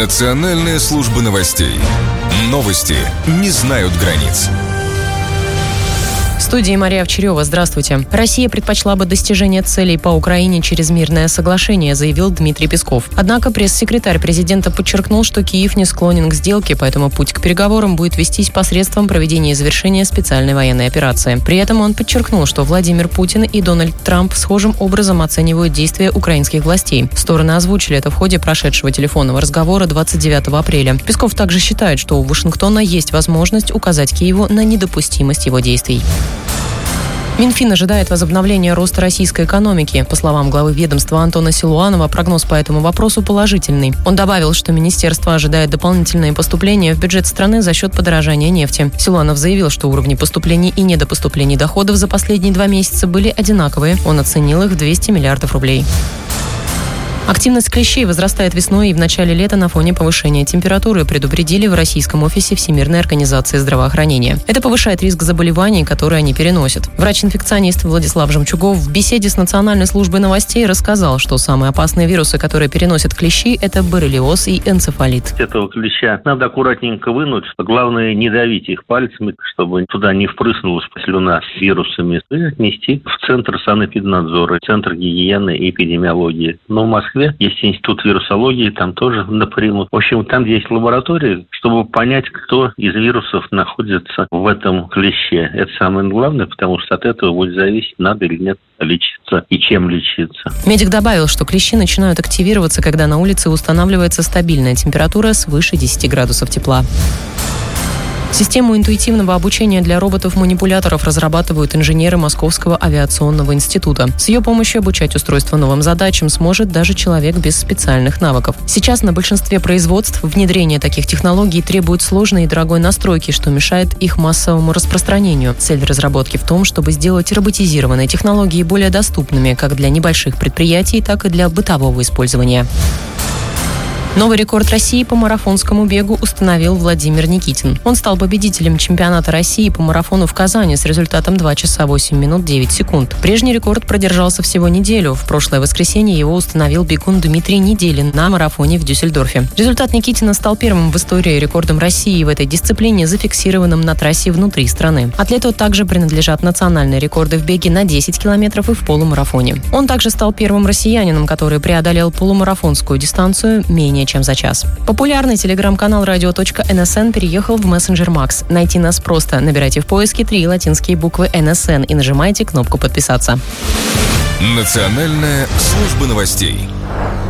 Национальная служба новостей. Новости не знают границ. В студии Мария Овчарева. Здравствуйте. Россия предпочла бы достижение целей по Украине через мирное соглашение, заявил Дмитрий Песков. Однако пресс-секретарь президента подчеркнул, что Киев не склонен к сделке, поэтому путь к переговорам будет вестись посредством проведения и завершения специальной военной операции. При этом он подчеркнул, что Владимир Путин и Дональд Трамп схожим образом оценивают действия украинских властей. Стороны озвучили это в ходе прошедшего телефонного разговора 29 апреля. Песков также считает, что у Вашингтона есть возможность указать Киеву на недопустимость его действий. Минфин ожидает возобновления роста российской экономики. По словам главы ведомства Антона Силуанова, прогноз по этому вопросу положительный. Он добавил, что министерство ожидает дополнительные поступления в бюджет страны за счет подорожания нефти. Силуанов заявил, что уровни поступлений и недопоступлений доходов за последние 2 месяца были одинаковые. Он оценил их в 200 миллиардов рублей. Активность клещей возрастает весной и в начале лета на фоне повышения температуры, предупредили в российском офисе Всемирной организации здравоохранения. Это повышает риск заболеваний, которые они переносят. Врач-инфекционист Владислав Жемчугов в беседе с Национальной службой новостей рассказал, что самые опасные вирусы, которые переносят клещи, это боррелиоз и энцефалит. Этого клеща надо аккуратненько вынуть. Главное, не давить их пальцами, чтобы туда не впрыснулась слюна с вирусами. И отнести в Центр санэпиднадзора, Центр гигиены и эпидемиологии. Но в Москве есть институт вирусологии, там тоже напрямую. В общем, там есть лаборатории, чтобы понять, кто из вирусов находится в этом клеще. Это самое главное, потому что от этого будет зависеть, надо или нет лечиться и чем лечиться. Медик добавил, что клещи начинают активироваться, когда на улице устанавливается стабильная температура свыше 10 градусов тепла. Систему интуитивного обучения для роботов-манипуляторов разрабатывают инженеры Московского авиационного института. С ее помощью обучать устройство новым задачам сможет даже человек без специальных навыков. Сейчас на большинстве производств внедрение таких технологий требует сложной и дорогой настройки, что мешает их массовому распространению. Цель разработки в том, чтобы сделать роботизированные технологии более доступными как для небольших предприятий, так и для бытового использования. Новый рекорд России по марафонскому бегу установил Владимир Никитин. Он стал победителем чемпионата России по марафону в Казани с результатом 2 часа 8 минут 9 секунд. Прежний рекорд продержался всего неделю. В прошлое воскресенье его установил бегун Дмитрий Неделин на марафоне в Дюссельдорфе. Результат Никитина стал первым в истории рекордом России в этой дисциплине, зафиксированным на трассе внутри страны. Атлету также принадлежат национальные рекорды в беге на 10 километров и в полумарафоне. Он также стал первым россиянином, который преодолел полумарафонскую дистанцию менее чем за час. Популярный телеграм-канал radio.nsn переехал в мессенджер Макс. Найти нас просто. Набирайте в поиске 3 латинские буквы NSN и нажимайте кнопку «Подписаться». Национальная служба новостей.